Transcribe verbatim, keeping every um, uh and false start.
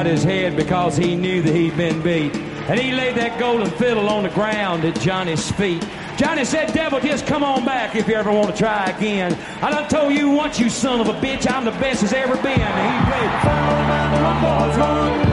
bowed his head because he knew that he'd been beat. And he laid that golden fiddle on the ground at Johnny's feet. Johnny said, devil, just come on back if you ever want to try again. I done told you once, you son of a bitch, I'm the best as ever been. And he played.